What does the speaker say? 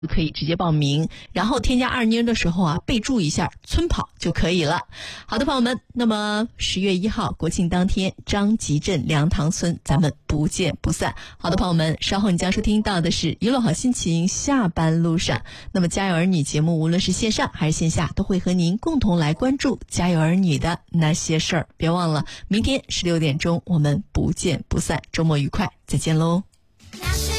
可以直接报名，然后添加二妮的时候啊，备注一下村跑就可以了。好的，朋友们，那么10月1号国庆当天，张集镇粮堂村，咱们不见不散。好的，朋友们，稍后你将收听到的是娱乐好心情下班路上。那么家有儿女节目，无论是线上还是线下，都会和您共同来关注家有儿女的那些事儿。别忘了，明天16点钟我们不见不散，周末愉快，再见喽。